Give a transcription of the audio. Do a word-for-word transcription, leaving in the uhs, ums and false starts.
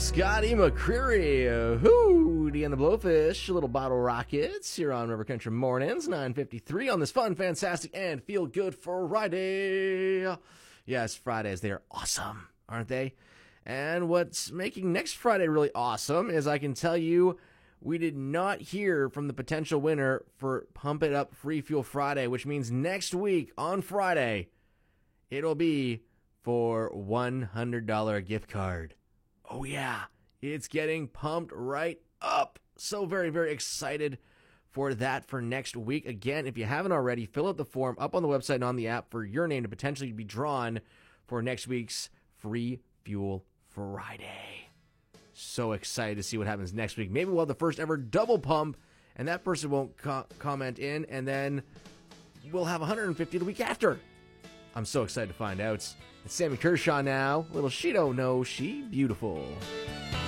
Scotty McCreery, uh, Hootie and the Blowfish, Little Bottle Rockets, here on River Country Mornings, nine fifty-three on this fun, fantastic, and feel-good Friday. Yes, Fridays, they are awesome, aren't they? And what's making next Friday really awesome is I can tell you we did not hear from the potential winner for Pump It Up Free Fuel Friday, which means next week on Friday, it'll be for one hundred dollars gift card. Oh yeah, it's getting pumped right up. So very, very excited for that for next week. Again, if you haven't already, fill out the form up on the website and on the app for your name to potentially be drawn for next week's Free Fuel Friday. So excited to see what happens next week. Maybe we'll have the first ever double pump, and that person won't co- comment in, and then we'll have one hundred fifty the week after. I'm so excited to find out. It's Sammy Kershaw now. Little She Don't Know She Beautiful.